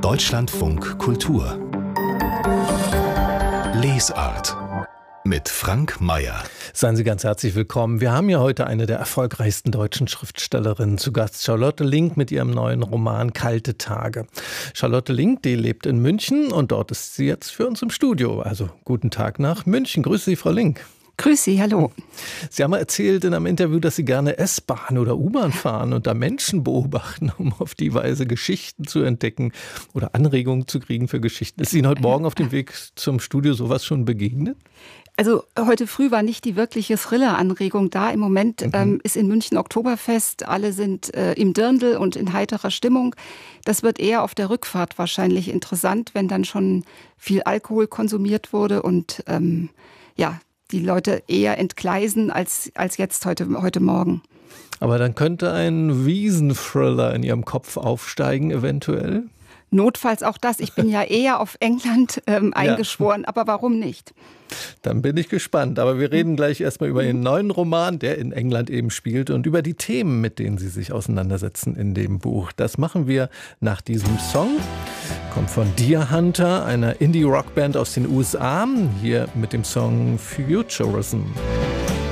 Deutschlandfunk Kultur Lesart mit Frank Mayer. Seien Sie ganz herzlich willkommen. Wir haben ja heute eine der erfolgreichsten deutschen Schriftstellerinnen zu Gast, Charlotte Link mit ihrem neuen Roman Kalte Tage. Charlotte Link, die lebt in München und dort ist sie jetzt für uns im Studio. Also guten Tag nach München. Grüße Sie, Frau Link. Grüß Sie, hallo. Sie haben mal erzählt in einem Interview, dass Sie gerne S-Bahn oder U-Bahn fahren und da Menschen beobachten, um auf die Weise Geschichten zu entdecken oder Anregungen zu kriegen für Geschichten. Ist Ihnen heute Morgen auf dem Weg zum Studio sowas schon begegnet? Also heute früh war nicht die wirkliche Thriller-Anregung da. Im Moment ist in München Oktoberfest. Alle sind im Dirndl und in heiterer Stimmung. Das wird eher auf der Rückfahrt wahrscheinlich interessant, wenn dann schon viel Alkohol konsumiert wurde und die Leute eher entgleisen als jetzt heute Morgen. Aber dann könnte ein Wiesenthriller in Ihrem Kopf aufsteigen, eventuell? Notfalls auch das. Ich bin ja eher auf England eingeschworen, aber warum nicht? Dann bin ich gespannt. Aber wir reden gleich erstmal über Ihren neuen Roman, der in England eben spielt, und über die Themen, mit denen Sie sich auseinandersetzen in dem Buch. Das machen wir nach diesem Song. Kommt von Deer Hunter, einer Indie-Rockband aus den USA. Hier mit dem Song Futurism.